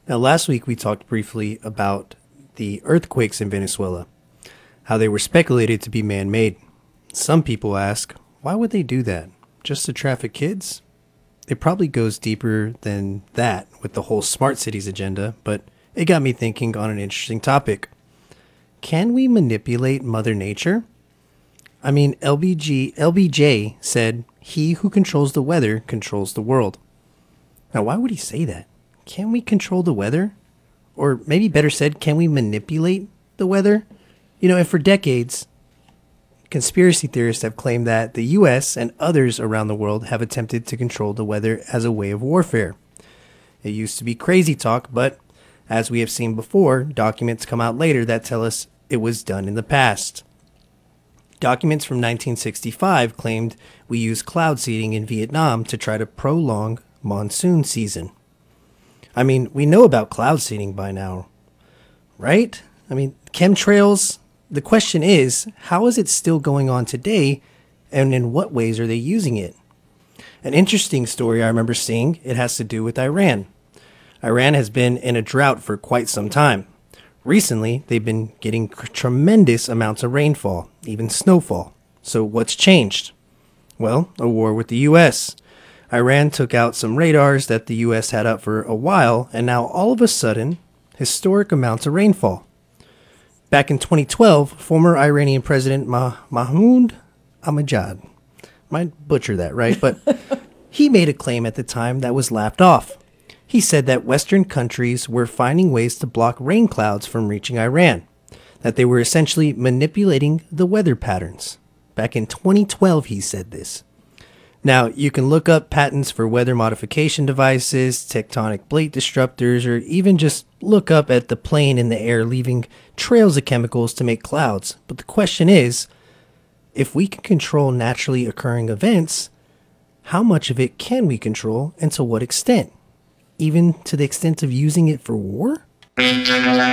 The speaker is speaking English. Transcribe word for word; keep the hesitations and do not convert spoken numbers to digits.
Now, last week we talked briefly about the earthquakes in Venezuela, how they were speculated to be man-made. Some people ask, why would they do that? Just to traffic kids? It probably goes deeper than that with the whole smart cities agenda, but it got me thinking on an interesting topic. Can we manipulate Mother Nature? I mean, L B G, L B J said, he who controls the weather controls the world. Now, why would he say that? Can we control the weather? Or maybe better said, can we manipulate the weather? You know, and for decades, conspiracy theorists have claimed that the U S and others around the world have attempted to control the weather as a way of warfare. It used to be crazy talk, but as we have seen before, documents come out later that tell us it was done in the past. Documents from nineteen sixty-five claimed we used cloud seeding in Vietnam to try to prolong monsoon season. I mean, we know about cloud seeding by now, right? I mean, chemtrails, the question is, how is it still going on today, and in what ways are they using it? An interesting story I remember seeing, it has to do with Iran. Iran has been in a drought for quite some time. Recently, they've been getting tremendous amounts of rainfall, even snowfall. So what's changed? Well, a war with the U S. Iran took out some radars that the U S had up for a while, and now all of a sudden, historic amounts of rainfall. Back in twenty twelve, former Iranian President Mah- Mahmoud Ahmadinejad, might butcher that, right? But he made a claim at the time that was laughed off. He said that Western countries were finding ways to block rain clouds from reaching Iran, that they were essentially manipulating the weather patterns. Back in twenty twelve, he said this. Now, you can look up patents for weather modification devices, tectonic plate disruptors, or even just look up at the plane in the air leaving trails of chemicals to make clouds. But the question is, if we can control naturally occurring events, how much of it can we control and to what extent? Even to the extent of using it for war?